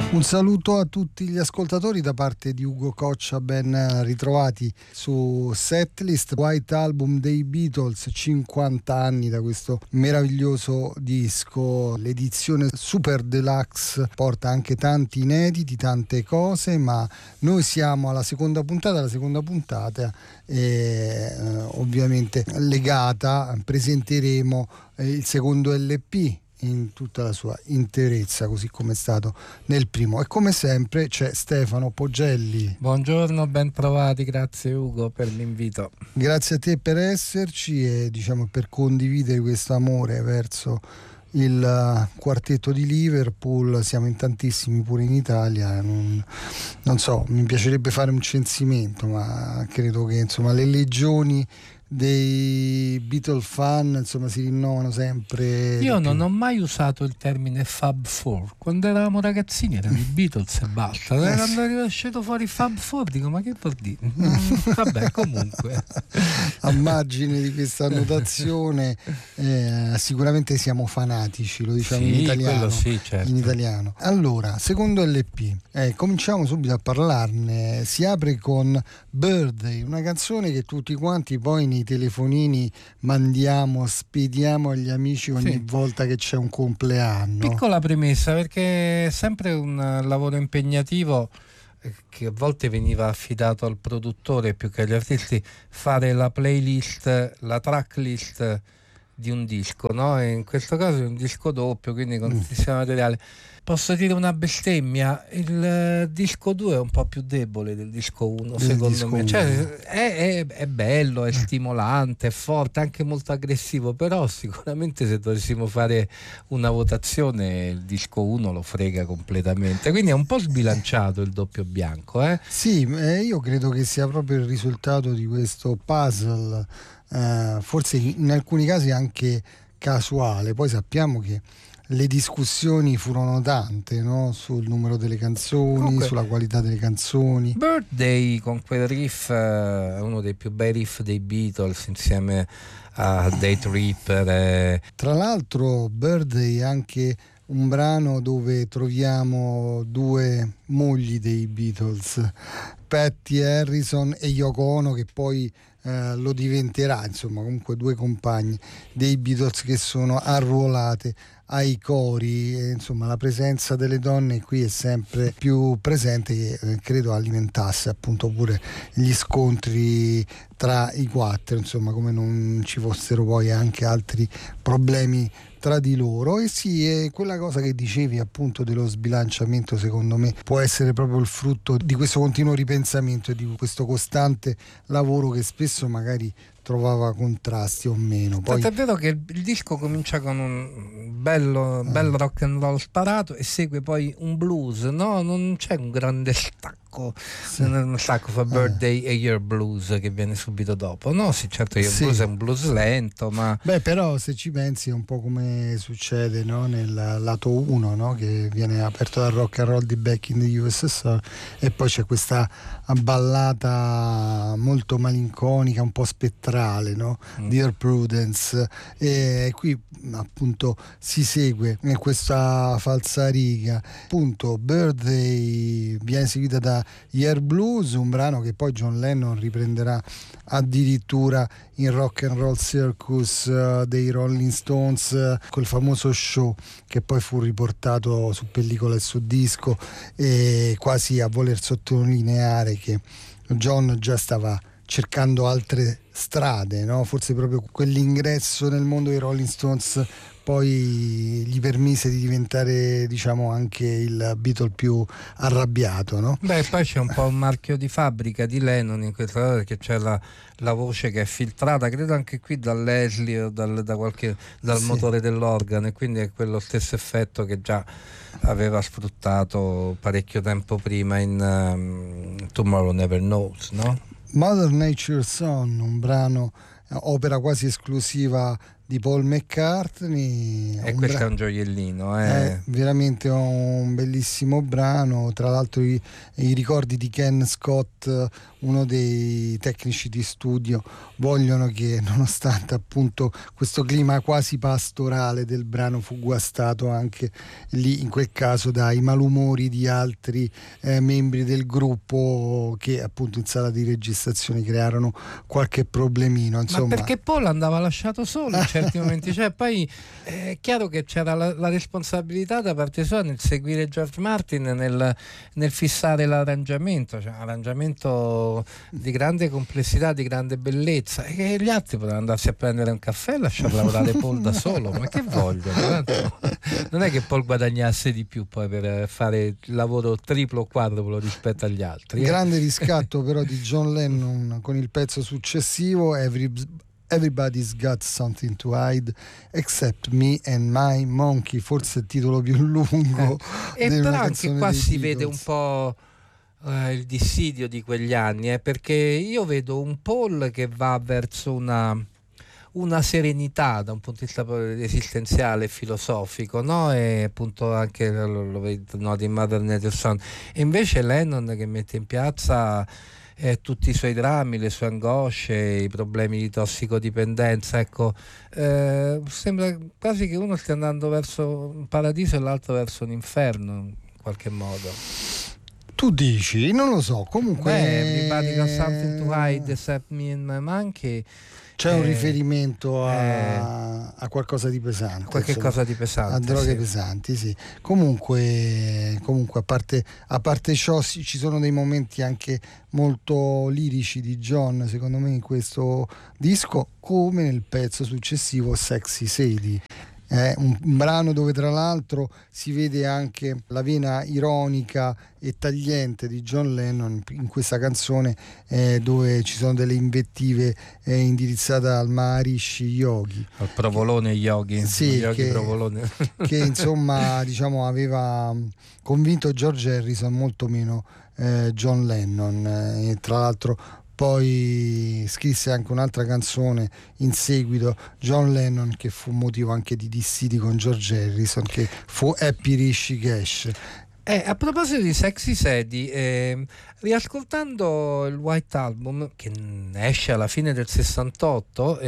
Un saluto a tutti gli ascoltatori da parte di Ugo Coccia, ben ritrovati su Setlist. White Album dei Beatles, 50 anni da questo meraviglioso disco. L'edizione Super Deluxe porta anche tanti inediti, tante cose, ma noi siamo alla seconda puntata. La seconda puntata è ovviamente legata, presenteremo il secondo LP in tutta la sua interezza, così come è stato nel primo. E come sempre c'è Stefano Poggelli. Buongiorno, ben trovati, grazie Ugo per l'invito. Grazie a te per esserci e per condividere questo amore verso il quartetto di Liverpool. Siamo in tantissimi pure in Italia, non so, mi piacerebbe fare un censimento, ma credo che le legioni dei Beatle fan si rinnovano sempre. Io non ho mai usato il termine Fab Four. Quando eravamo ragazzini erano i Beatles e basta. Quando è uscito fuori Fab Four dico, ma che vuol dire? Vabbè, comunque a margine di questa annotazione, sicuramente siamo fanatici, lo diciamo in italiano. Sì, certo. In italiano. Allora, secondo LP, cominciamo subito a parlarne. Si apre con Birthday, una canzone che tutti quanti poi nei telefonini spediamo agli amici ogni volta che c'è un compleanno. Piccola premessa, perché è sempre un lavoro impegnativo che a volte veniva affidato al produttore più che agli artisti, fare la playlist, la tracklist di un disco, no? E in questo caso è un disco doppio, quindi con tantissimo materiale. Posso dire una bestemmia, il disco 2 è un po' più debole del disco 1 secondo me, cioè, è bello, è stimolante, è forte, anche molto aggressivo, però sicuramente se dovessimo fare una votazione il disco 1 lo frega completamente, quindi è un po' sbilanciato il doppio bianco. Sì, io credo che sia proprio il risultato di questo puzzle, forse in alcuni casi anche casuale. Poi sappiamo che le discussioni furono tante, no? Sul numero delle canzoni, comunque, sulla qualità delle canzoni. Birthday con quel riff è uno dei più bei riff dei Beatles insieme a Day Tripper. Tra l'altro Birthday è anche un brano dove troviamo due mogli dei Beatles, Patty Harrison e Yoko Ono, che poi lo diventerà, comunque due compagni dei Beatles che sono arruolate ai cori. La presenza delle donne qui è sempre più presente, che credo alimentasse appunto pure gli scontri tra i quattro, come non ci fossero poi anche altri problemi tra di loro. E sì, è quella cosa che dicevi appunto dello sbilanciamento, secondo me può essere proprio il frutto di questo continuo ripensamento e di questo costante lavoro che spesso magari trovava contrasti o meno. Poi è vero che il disco comincia con un bello rock and roll sparato e segue poi un blues, no? Non c'è un grande stacco, uno stacco fra Birthday e Year Blues che viene subito dopo, no? Sì, certo, Year Blues è un blues lento, ma però se ci pensi è un po' come succede, no? Nel lato 1, no? Che viene aperto dal rock and roll di Back in the USSR e poi c'è questa ballata molto malinconica, un po' spettrale, no? Dear Prudence, e qui appunto si segue questa falsariga. Appunto Birthday viene seguita da Year Blues, un brano che poi John Lennon riprenderà addirittura in Rock and Roll Circus dei Rolling Stones, quel famoso show che poi fu riportato su pellicola e su disco, e quasi a voler sottolineare che John già stava cercando altre strade, no? Forse proprio quell'ingresso nel mondo dei Rolling Stones poi gli permise di diventare, anche il Beatle più arrabbiato, no? Poi c'è un po' un marchio di fabbrica di Lennon in questo caso, perché c'è la voce che è filtrata, credo anche qui da Leslie o dal motore dell'organo, e quindi è quello stesso effetto che già aveva sfruttato parecchio tempo prima in Tomorrow Never Knows, no? Mother Nature's Son, un brano opera quasi esclusiva di Paul McCartney. E questo è un gioiellino. È veramente un bellissimo brano. Tra l'altro i ricordi di Ken Scott, uno dei tecnici di studio, vogliono che, nonostante appunto questo clima quasi pastorale del brano, fu guastato anche lì in quel caso dai malumori di altri membri del gruppo, che appunto in sala di registrazione crearono qualche problemino, insomma. Ma perché Paul andava lasciato solo in certi momenti, cioè poi è chiaro che c'era la responsabilità da parte sua nel seguire George Martin, nel fissare l'arrangiamento, cioè un arrangiamento di grande complessità, di grande bellezza, e che gli altri potevano andarsi a prendere un caffè e lasciare lavorare Paul da solo. Ma che vogliono? Non è che Paul guadagnasse di più poi per fare il lavoro triplo o quadruplo rispetto agli altri. Grande riscatto però di John Lennon con il pezzo successivo, Everybody's Got Something to Hide Except Me and My Monkey, forse il titolo più lungo. E però anche qua si vede un po' il dissidio di quegli anni, perché io vedo un Paul che va verso una serenità da un punto di vista esistenziale e filosofico, no? E appunto anche lo vedo, no, di Mother Nature Son. E invece Lennon che mette in piazza tutti i suoi drammi, le sue angosce, i problemi di tossicodipendenza. Ecco, sembra quasi che uno stia andando verso un paradiso e l'altro verso un inferno in qualche modo. Tu dici? Non lo so, comunque Everybody got something to hide except me and my monkey. C'è un riferimento a qualcosa di pesante, qualche cosa di pesante, a droghe sì. pesanti, sì. Comunque a parte ciò, ci sono dei momenti anche molto lirici di John, secondo me, in questo disco, come nel pezzo successivo, Sexy Sadie. Un brano dove tra l'altro si vede anche la vena ironica e tagliente di John Lennon in questa canzone, dove ci sono delle invettive indirizzate al Maharishi Yogi, al provolone Yogi, sì, Yogi provolone. che insomma diciamo aveva convinto George Harrison, molto meno John Lennon, e tra l'altro poi scrisse anche un'altra canzone in seguito, John Lennon, che fu motivo anche di dissidi con George Harrison, che fu Happy Rishikesh. A proposito di Sexy Sadie, riascoltando il White Album, che esce alla fine del 68,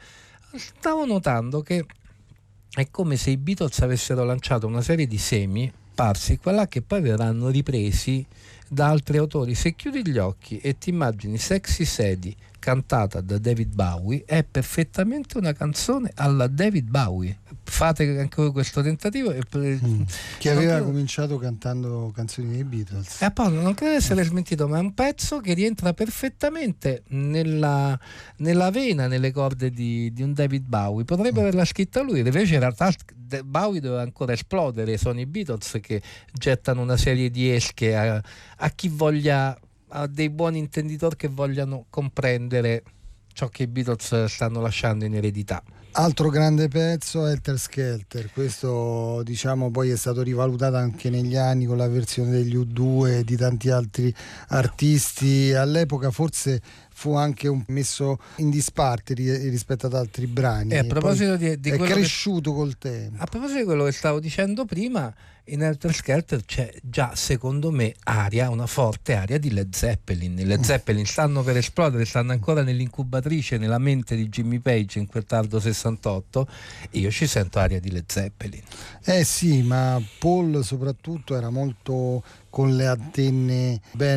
stavo notando che è come se i Beatles avessero lanciato una serie di semi parsi qua là, che poi verranno ripresi da altri autori. Se chiudi gli occhi e ti immagini Sexy Sadie cantata da David Bowie, è perfettamente una canzone alla David Bowie. Fate anche voi questo tentativo. Che aveva cominciato cantando canzoni dei Beatles. E poi non credo essere smentito, ma è un pezzo che rientra perfettamente nella vena, nelle corde di un David Bowie. Potrebbe averla scritta lui, invece in realtà Bowie doveva ancora esplodere. Sono i Beatles che gettano una serie di esche a chi voglia, a dei buoni intenditori che vogliano comprendere ciò che i Beatles stanno lasciando in eredità. Altro grande pezzo, Helter Skelter. Questo diciamo poi è stato rivalutato anche negli anni con la versione degli U2 e di tanti altri artisti. All'epoca forse fu anche messo in disparte rispetto ad altri brani. E a proposito di è cresciuto col tempo. A proposito di quello che stavo dicendo prima, in Helter Skelter c'è già, secondo me, una forte aria di Led Zeppelin. I Led Zeppelin stanno per esplodere, stanno ancora nell'incubatrice, nella mente di Jimmy Page in quel tardo 68, e io ci sento aria di Led Zeppelin. Sì, ma Paul soprattutto era molto con le antenne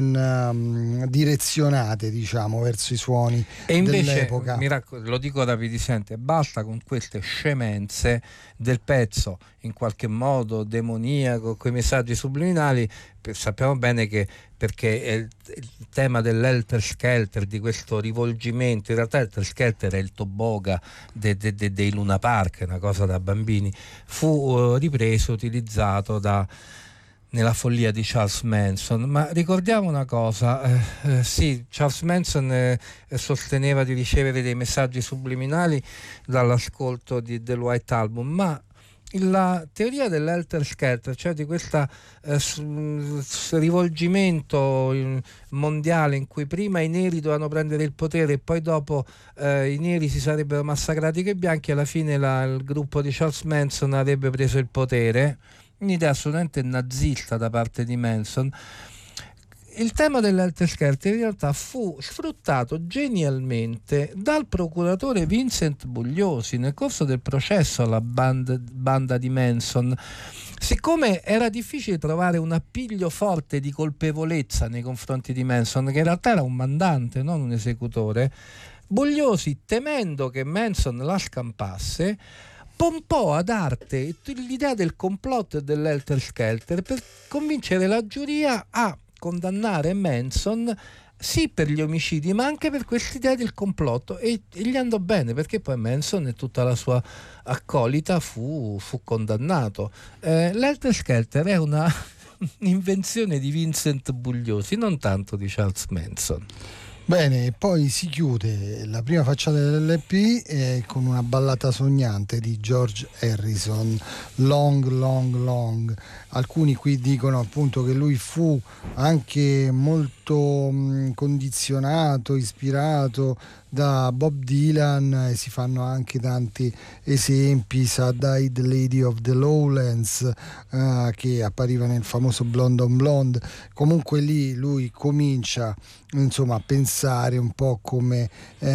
ben direzionate, diciamo, verso i suoni e invece, dell'epoca. Lo dico rapidissimamente, basta con queste scemenze del pezzo in qualche modo demoniaco, con i messaggi subliminali. Sappiamo bene che, perché è il tema dell'Helter Skelter, di questo rivolgimento, in realtà Helter Skelter è il toboga dei Luna Park, una cosa da bambini, fu ripreso, utilizzato nella follia di Charles Manson. Ma ricordiamo una cosa, sì, Charles Manson sosteneva di ricevere dei messaggi subliminali dall'ascolto del White Album, ma la teoria dell'Helter Skelter, cioè di questo rivolgimento mondiale in cui prima i neri dovevano prendere il potere e poi dopo i neri si sarebbero massacrati con i bianchi, alla fine il gruppo di Charles Manson avrebbe preso il potere, un'idea assolutamente nazista da parte di Manson. Il tema dell'Helter Skelter in realtà fu sfruttato genialmente dal procuratore Vincent Bugliosi nel corso del processo alla banda di Manson. Siccome era difficile trovare un appiglio forte di colpevolezza nei confronti di Manson, che in realtà era un mandante, non un esecutore, Bugliosi, temendo che Manson la scampasse, pompò ad arte l'idea del complotto e dell'Helter Skelter per convincere la giuria a condannare Manson sì per gli omicidi ma anche per quest'idea del complotto, e gli andò bene, perché poi Manson e tutta la sua accolita fu condannato. L'Helter Skelter è una invenzione di Vincent Bugliosi, non tanto di Charles Manson. Bene, poi si chiude la prima facciata dell'LP con una ballata sognante di George Harrison, Long Long Long. Alcuni qui dicono appunto che lui fu anche molto condizionato, ispirato da Bob Dylan, e si fanno anche tanti esempi. Sad-Eyed Lady of the Lowlands, che appariva nel famoso Blonde on Blonde. Comunque lì lui comincia a pensare un po' come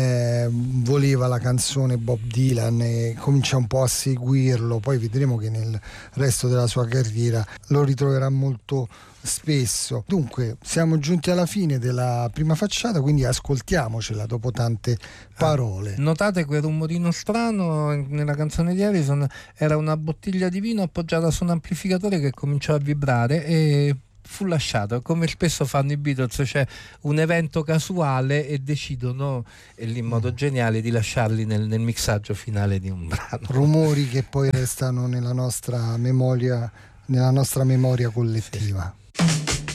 voleva la canzone Bob Dylan e comincia un po' a seguirlo. Poi vedremo che nel resto della sua carriera lo ritroverà molto spesso. Dunque siamo giunti alla fine della prima facciata, quindi ascoltiamocela dopo tante parole. Notate quel rumorino strano nella canzone di Harrison? Era una bottiglia di vino appoggiata su un amplificatore che cominciò a vibrare e fu lasciato, come spesso fanno i Beatles, cioè un evento casuale e decidono in modo geniale di lasciarli nel mixaggio finale di un brano. Rumori che poi restano nella nostra memoria collettiva.